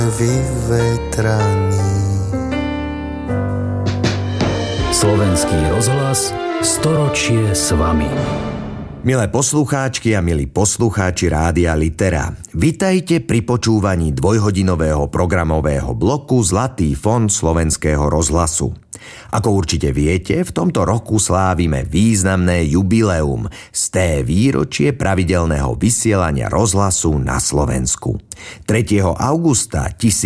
vyvetraný. Slovenský rozhlas, storočie s vami. Milé poslucháčky a milí poslucháči Rádia Litera, vitajte pri počúvaní dvojhodinového programového bloku Zlatý fond Slovenského rozhlasu. Ako určite viete, v tomto roku slávime významné jubileum, sté výročie pravidelného vysielania rozhlasu na Slovensku. 3. augusta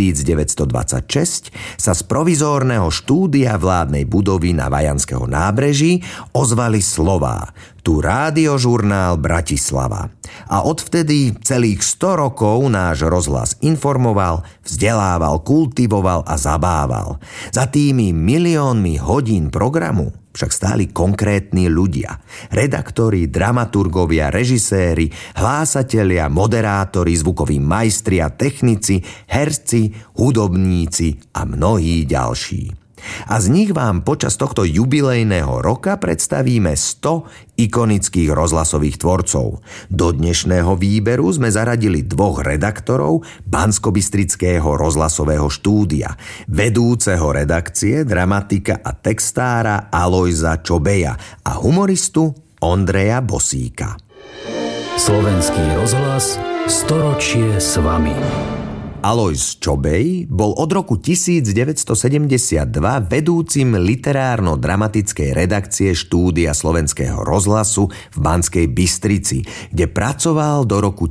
1926 sa z provizórneho štúdia vládnej budovy na Vajanského nábreží ozvali slová: tu rádiožurnál Bratislava. A odvtedy celých 100 rokov náš rozhlas informoval, vzdelával, kultivoval a zabával. Za tými miliónmi hodín programu však stáli konkrétni ľudia. Redaktori, dramaturgovia, režiséri, hlásatelia, moderátori, zvukoví majstri a technici, herci, hudobníci a mnohí ďalší. A z nich vám počas tohto jubilejného roka predstavíme 100 ikonických rozhlasových tvorcov. Do dnešného výberu sme zaradili 2 redaktorov Banskobystrického rozhlasového štúdia, vedúceho redakcie, dramatika a textára Alojza Čobeja a humoristu Ondreja Bosíka. Slovenský rozhlas, storočie s vami. Alojz Čobej bol od roku 1972 vedúcim literárno-dramatickej redakcie štúdia Slovenského rozhlasu v Banskej Bystrici, kde pracoval do roku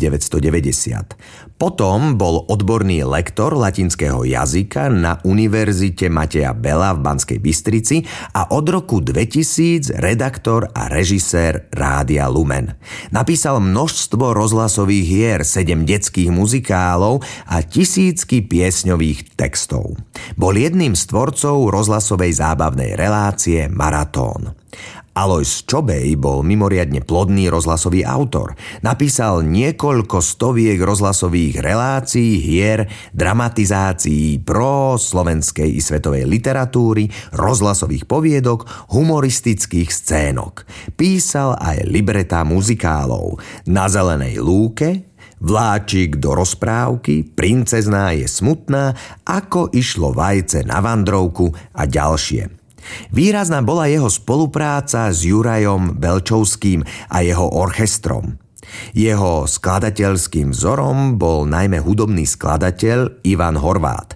1990. Potom bol odborný lektor latinského jazyka na Univerzite Mateja Bela v Banskej Bystrici a od roku 2000 redaktor a režisér Rádia Lumen. Napísal množstvo rozhlasových hier, 7 detských muzikálov a tisícky piesňových textov. Bol jedným z tvorcov rozhlasovej zábavnej relácie Maratón. Alojz Čobej bol mimoriadne plodný rozhlasový autor. Napísal niekoľko stoviek rozhlasových relácií, hier, dramatizácií pro slovenskej i svetovej literatúry, rozhlasových poviedok, humoristických scénok. Písal aj libretá muzikálov Na zelenej lúke, Vláčik do rozprávky, Princezná je smutná, Ako išlo vajce na vandrovku a ďalšie. Výrazná bola jeho spolupráca s Jurajom Belčovským a jeho orchestrom. Jeho skladateľským vzorom bol najmä hudobný skladateľ Ivan Horvát.